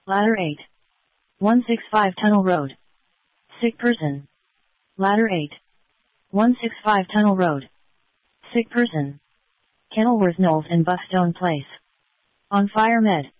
Ladder 8. 165 Tunnel Road. Sick person. Ladder 8. 165 Tunnel Road. Sick person. Kenilworth Knowles and Buckstone Place. On Fire Med.